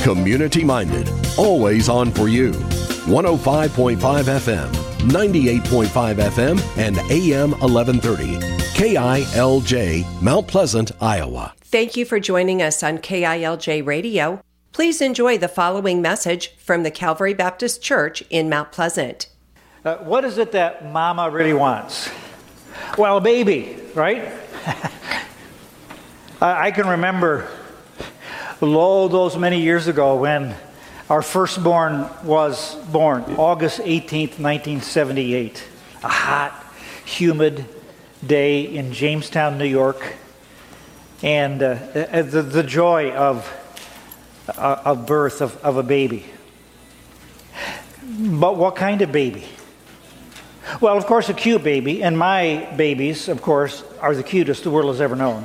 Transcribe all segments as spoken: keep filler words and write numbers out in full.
Community-minded, always on for you. one oh five point five F M, ninety-eight point five F M, and A M eleven thirty. K I L J, Mount Pleasant, Iowa. Thank you for joining us on K I L J Radio. Please enjoy the following message from the Calvary Baptist Church in Mount Pleasant. Uh, what is it that Mama really wants? Well, a baby, right? I can remember, lo, those many years ago when our firstborn was born, August eighteenth, nineteen seventy-eight. A hot, humid day in Jamestown, New York. And uh, the, the joy of, uh, of birth of, of a baby. But what kind of baby? Well, of course, a cute baby. And my babies, of course, are the cutest the world has ever known.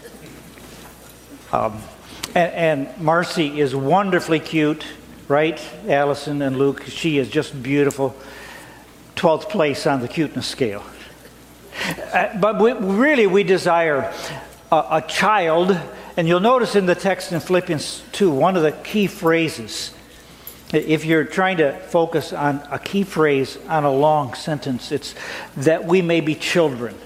Um, and, and Marcy is wonderfully cute, right? Allison and Luke, she is just beautiful. twelfth place on the cuteness scale. Uh, but we, really, we desire a, a child. And you'll notice in the text in Philippians two, one of the key phrases, if you're trying to focus on a key phrase on a long sentence, it's that we may be children,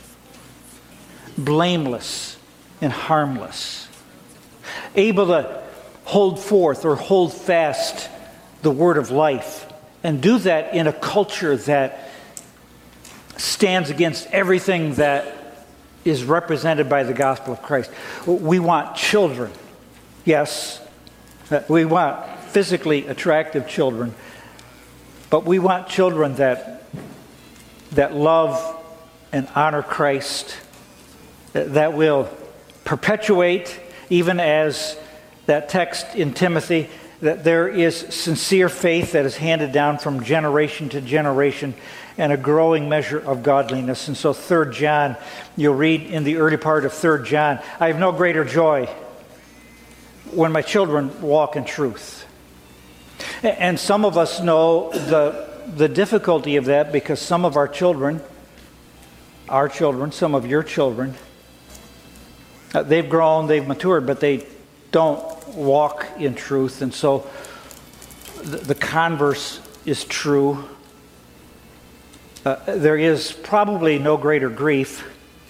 blameless and harmless, able to hold forth or hold fast the word of life, and do that in a culture that stands against everything that is represented by the gospel of Christ. We want children. Yes, we want physically attractive children, but we want children that that love and honor Christ, that will perpetuate, even as that text in Timothy, that there is sincere faith that is handed down from generation to generation and a growing measure of godliness. And so Third John, you'll read in the early part of Third John, I have no greater joy when my children walk in truth. And some of us know the, the difficulty of that because some of our children, our children, some of your children, uh, they've grown, they've matured, but they don't walk in truth. And so the, the converse is true. Uh, there is probably no greater grief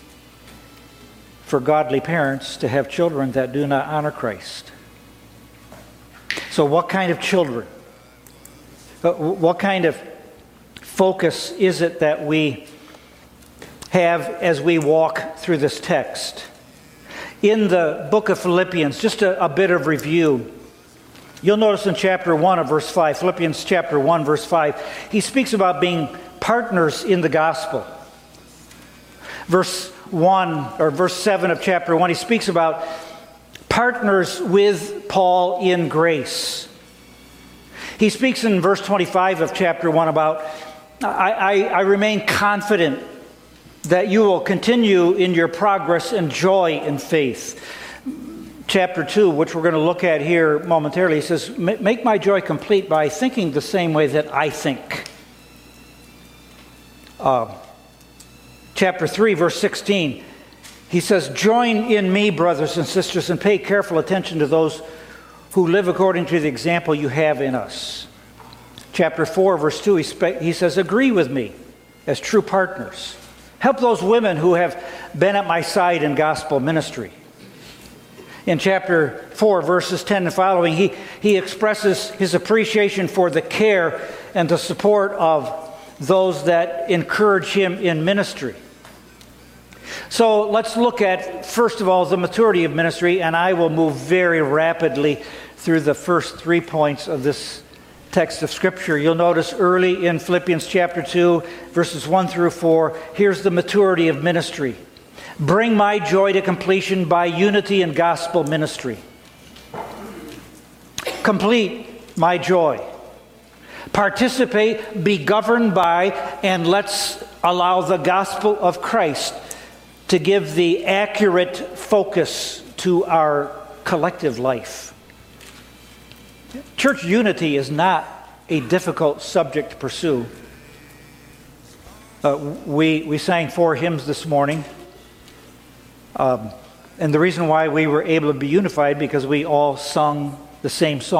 for godly parents to have children that do not honor Christ. So what kind of children? Uh, what kind of focus is it that we have as we walk through this text? In the book of Philippians, just a, a bit of review. You'll notice in chapter one of verse five, Philippians chapter one, verse five, he speaks about being partners in the gospel. Verse one, or verse seven of chapter one, he speaks about partners with Paul in grace. He speaks in verse twenty-five of chapter one about, I, I, I remain confident that you will continue in your progress and joy in faith. Chapter two, which we're going to look at here momentarily, he says, make my joy complete by thinking the same way that I think. Uh, chapter three, verse sixteen, he says, join in me, brothers and sisters, and pay careful attention to those who live according to the example you have in us. Chapter four, verse two, he, spe- he says, agree with me as true partners. Help those women who have been at my side in gospel ministry. In chapter four, verses ten and following, he, he expresses his appreciation for the care and the support of those that encourage him in ministry. So let's look at, first of all, the maturity of ministry, and I will move very rapidly through the first three points of this text of Scripture. You'll notice early in Philippians chapter two, verses one through four, here's the maturity of ministry. Bring my joy to completion by unity in gospel ministry. Complete my joy. Participate, be governed by, and let's allow the gospel of Christ to give the accurate focus to our collective life. Church unity is not a difficult subject to pursue. Uh, we, we sang four hymns this morning. Um, and the reason why we were able to be unified because we all sung the same song.